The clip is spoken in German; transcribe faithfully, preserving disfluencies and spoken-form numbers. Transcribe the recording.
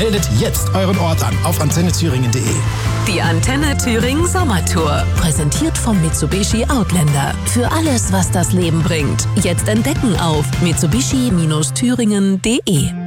Meldet jetzt euren Ort an auf antenne thüringen punkt de. Die Antenne Thüringen Sommertour. Präsentiert vom Mitsubishi Outlander. Für alles, was das Leben bringt. Jetzt entdecken auf mitsubishi Bindestrich thüringen punkt de.